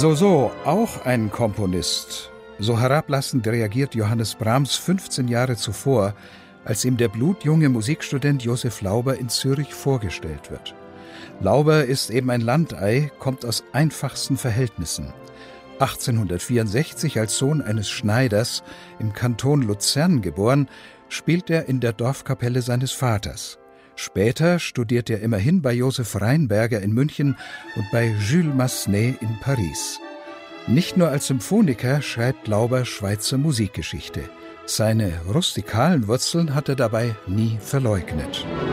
So, auch ein Komponist. So herablassend reagiert Johannes Brahms 15 Jahre zuvor, als ihm der blutjunge Musikstudent Josef Lauber in Zürich vorgestellt wird. Lauber ist eben ein Landei, kommt aus einfachsten Verhältnissen. 1864 als Sohn eines Schneiders im Kanton Luzern geboren, spielt er in der Dorfkapelle seines Vaters. Später studiert er immerhin bei Josef Rheinberger in München und bei Jules Massenet in Paris. Nicht nur als Symphoniker schreibt Lauber Schweizer Musikgeschichte. Seine rustikalen Wurzeln hat er dabei nie verleugnet.